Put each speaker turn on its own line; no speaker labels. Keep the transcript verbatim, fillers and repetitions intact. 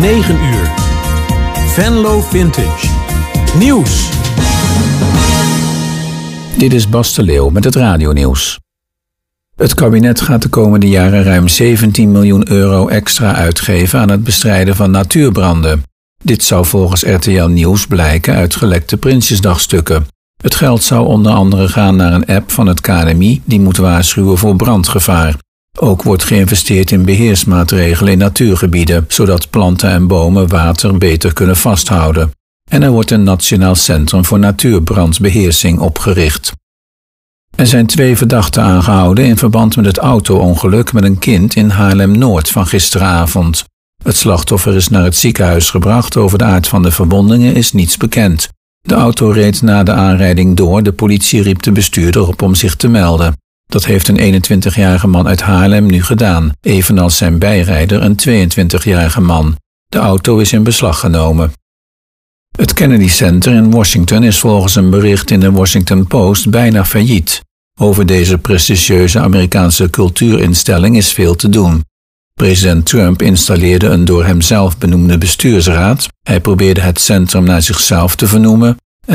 negen uur. Venlo Vintage. Nieuws.
Dit is Bas de Leeuw met het radionieuws. Het kabinet gaat de komende jaren ruim zeventien miljoen euro extra uitgeven aan het bestrijden van natuurbranden. Dit zou volgens R T L Nieuws blijken uit gelekte Prinsjesdagstukken. Het geld zou onder andere gaan naar een app van het K N M I die moet waarschuwen voor brandgevaar. Ook wordt geïnvesteerd in beheersmaatregelen in natuurgebieden, zodat planten en bomen water beter kunnen vasthouden. En er wordt een Nationaal Centrum voor Natuurbrandbeheersing opgericht. Er zijn twee verdachten aangehouden in verband met het auto-ongeluk met een kind in Haarlem-Noord van gisteravond. Het slachtoffer is naar het ziekenhuis gebracht. Over de aard van de verwondingen is niets bekend. De auto reed na de aanrijding door. De politie riep de bestuurder op om zich te melden. Dat heeft een eenentwintigjarige man uit Haarlem nu gedaan, evenals zijn bijrijder een tweeëntwintigjarige man. De auto is in beslag genomen. Het Kennedy Center in Washington is volgens een bericht in de Washington Post bijna failliet. Over deze prestigieuze Amerikaanse cultuurinstelling is veel te doen. President Trump installeerde een door hemzelf benoemde bestuursraad. Hij probeerde het centrum naar zichzelf te vernoemen